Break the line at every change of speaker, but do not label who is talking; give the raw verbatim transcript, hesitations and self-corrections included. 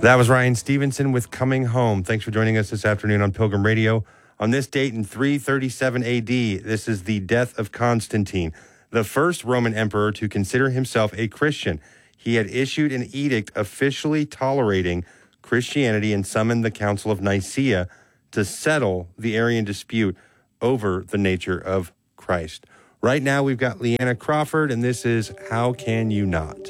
That was Ryan Stevenson with Coming Home. Thanks for joining us this afternoon on Pilgrim Radio. On this date in three thirty-seven A D, this is the death of Constantine, the first Roman emperor to consider himself a Christian. He had issued an edict officially tolerating Christianity and summoned the Council of Nicaea to settle the Arian dispute over the nature of Christ. Right now, we've got Leanna Crawford, and this is How Can You Not?